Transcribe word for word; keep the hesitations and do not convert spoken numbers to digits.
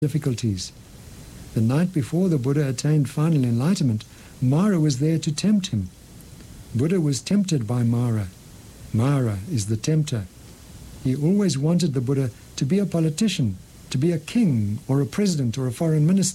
difficulties. The night before the Buddha attained final enlightenment, Mara was there to tempt him. Buddha was tempted by Mara. Mara is the tempter. He always wanted the Buddha to be a politician, to be a king or a president or a foreign minister.